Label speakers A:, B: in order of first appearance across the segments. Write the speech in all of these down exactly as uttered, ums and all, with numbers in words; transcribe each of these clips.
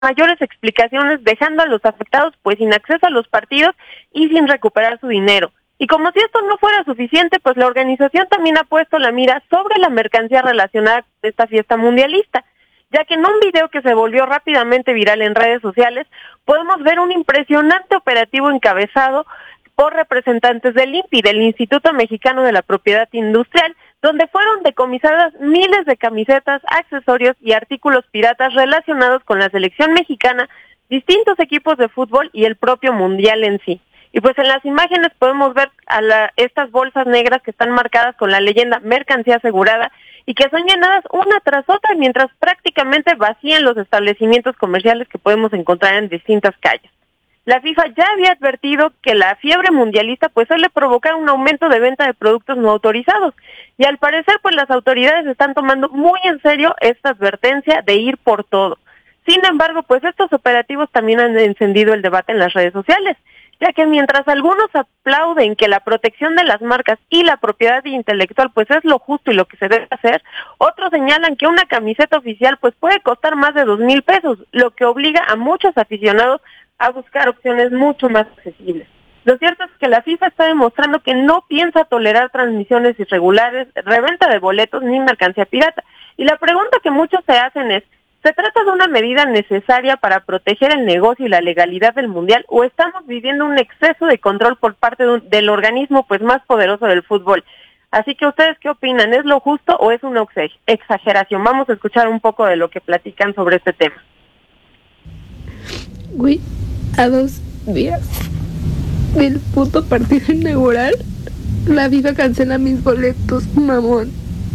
A: mayores explicaciones, dejando a los afectados pues sin acceso a los partidos y sin recuperar su dinero. Y como si esto no fuera suficiente, pues la organización también ha puesto la mira sobre la mercancía relacionada con esta fiesta mundialista, ya que en un video que se volvió rápidamente viral en redes sociales, podemos ver un impresionante operativo encabezado por representantes del I N P I, del Instituto Mexicano de la Propiedad Industrial, donde fueron decomisadas miles de camisetas, accesorios y artículos piratas relacionados con la selección mexicana, distintos equipos de fútbol y el propio mundial en sí. Y pues en las imágenes podemos ver a la, estas bolsas negras que están marcadas con la leyenda mercancía asegurada y que son llenadas una tras otra mientras prácticamente vacían los establecimientos comerciales que podemos encontrar en distintas calles. La FIFA ya había advertido que la fiebre mundialista pues suele provocar un aumento de venta de productos no autorizados y al parecer pues las autoridades están tomando muy en serio esta advertencia de ir por todo. Sin embargo, pues estos operativos también han encendido el debate en las redes sociales, ya que mientras algunos aplauden que la protección de las marcas y la propiedad intelectual pues es lo justo y lo que se debe hacer, otros señalan que una camiseta oficial pues puede costar más de dos mil pesos, lo que obliga a muchos aficionados a buscar opciones mucho más accesibles. Lo cierto es que la FIFA está demostrando que no piensa tolerar transmisiones irregulares, reventa de boletos ni mercancía pirata. Y la pregunta que muchos se hacen es, ¿se trata de una medida necesaria para proteger el negocio y la legalidad del mundial o estamos viviendo un exceso de control por parte de un, del organismo pues más poderoso del fútbol? Así que ustedes, ¿qué opinan? ¿Es lo justo o es una exageración? Vamos a escuchar un poco de lo que platican sobre este tema.
B: Güey, a dos días del puto partido inaugural, la FIFA cancela mis boletos, mamón.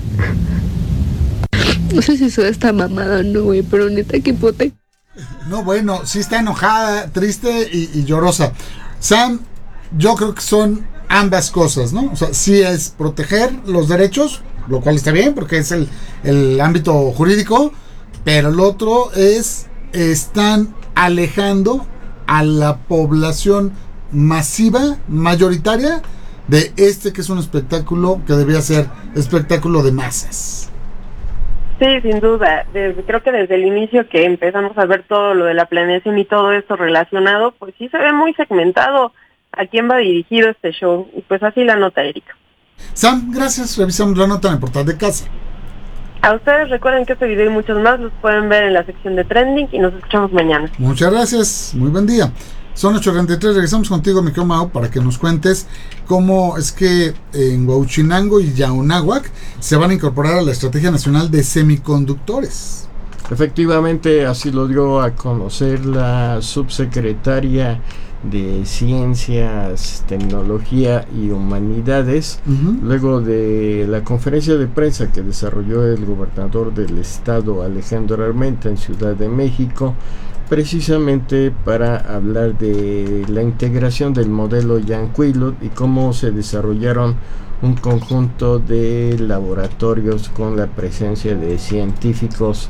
B: No sé si soy esta mamada o no, güey, pero neta, qué pote.
C: No, bueno, sí está enojada, triste y, y llorosa. Sam, yo creo que son ambas cosas, ¿no? O sea, sí es proteger los derechos, lo cual está bien, porque es el, el ámbito jurídico, pero el otro es, están alejando a la población masiva, mayoritaria, de este que es un espectáculo que debía ser espectáculo de masas.
A: Sí, sin duda. Desde, creo que desde el inicio que empezamos a ver todo lo de la planeación y todo esto relacionado, pues sí se ve muy segmentado a quién va dirigido este show. Y pues así la nota, Erika.
C: Sam, gracias. Revisamos la nota en el portal de casa.
A: A ustedes recuerden que este video y muchos más los pueden ver en la sección de Trending y nos escuchamos mañana.
C: Muchas gracias. Muy buen día. Son ocho treinta y tres, regresamos contigo, mi querido Mau, para que nos cuentes cómo es que en Huauchinango y Yaunáhuac se van a incorporar a la Estrategia Nacional de Semiconductores.
D: Efectivamente, así lo dio a conocer la subsecretaria de Ciencias, Tecnología y Humanidades, uh-huh. luego de la conferencia de prensa que desarrolló el gobernador del estado, Alejandro Armenta, en Ciudad de México, precisamente para hablar de la integración del modelo Yanquilot y cómo se desarrollaron un conjunto de laboratorios con la presencia de científicos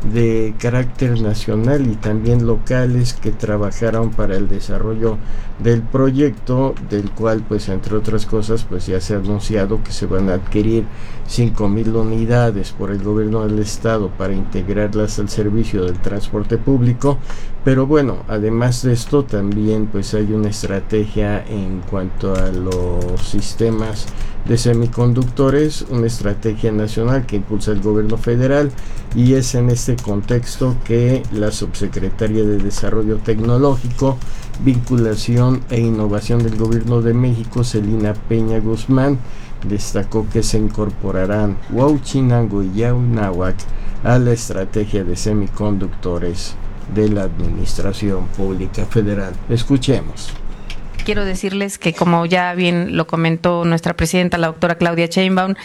D: de carácter nacional y también locales que trabajaron para el desarrollo del proyecto, del cual pues entre otras cosas pues ya se ha anunciado que se van a adquirir cinco mil unidades por el gobierno del estado para integrarlas al servicio del transporte público. Pero bueno, además de esto también pues hay una estrategia en cuanto a los sistemas de semiconductores, una estrategia nacional que impulsa el gobierno federal, y es en este contexto que la subsecretaria de Desarrollo Tecnológico, Vinculación e Innovación del Gobierno de México, Celina Peña Guzmán, destacó que se incorporarán Huauchinango y Yaunáhuac a la estrategia de semiconductores de la Administración Pública Federal. Escuchemos.
E: Quiero decirles que, como ya bien lo comentó nuestra presidenta, la doctora Claudia Sheinbaum,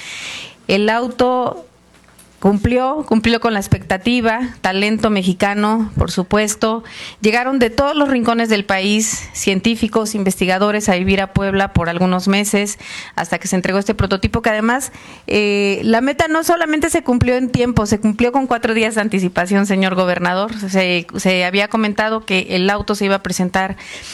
E: el auto Cumplió, cumplió con la expectativa, talento mexicano, por supuesto. Llegaron de todos los rincones del país, científicos, investigadores, a vivir a Puebla por algunos meses, hasta que se entregó este prototipo, que además eh, la meta no solamente se cumplió en tiempo, se cumplió con cuatro días de anticipación, señor gobernador. Se, se había comentado que el auto se iba a presentar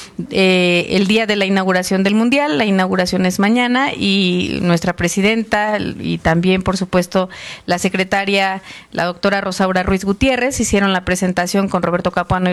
E: eh, el día de la inauguración del Mundial. La inauguración es mañana y nuestra presidenta y también, por supuesto, la secretaria subsecretaria, la doctora Rosaura Ruiz Gutiérrez, hicieron la presentación con Roberto Capuano y